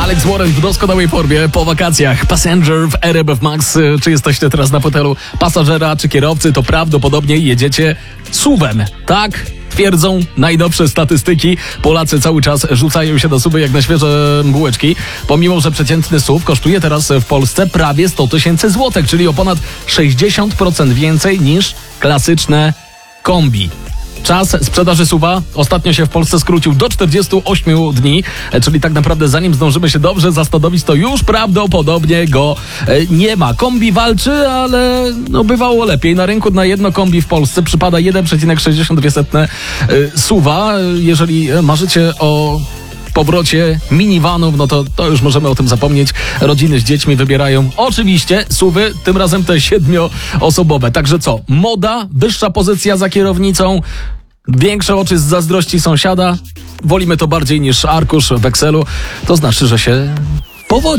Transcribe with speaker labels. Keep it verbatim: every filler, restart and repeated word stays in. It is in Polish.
Speaker 1: Alex Warren w doskonałej formie po wakacjach. Passenger w R M F Max. Czy jesteście teraz na fotelu pasażera czy kierowcy, to prawdopodobnie jedziecie suwem, tak? Twierdzą najnowsze statystyki. Polacy cały czas rzucają się do suwy jak na świeże bułeczki. Pomimo, że przeciętny S U V kosztuje teraz w Polsce prawie sto tysięcy złotych, czyli o ponad sześćdziesiąt procent więcej niż klasyczne kombi. Czas sprzedaży S U V-a ostatnio się w Polsce skrócił do czterdziestu ośmiu dni, czyli tak naprawdę zanim zdążymy się dobrze zastanowić, to już prawdopodobnie go nie ma. Kombi walczy, ale no bywało lepiej. Na rynku na jedno kombi w Polsce przypada jeden przecinek sześćdziesiąt dwa S U V-a. Jeżeli marzycie o powrocie minivanów, no to, to już możemy o tym zapomnieć. Rodziny z dziećmi wybierają oczywiście S U V-y, tym razem te siedmioosobowe. Także co? Moda, wyższa pozycja za kierownicą, większe oczy z zazdrości sąsiada. Wolimy to bardziej niż arkusz w Excelu. To znaczy, że się powodzi.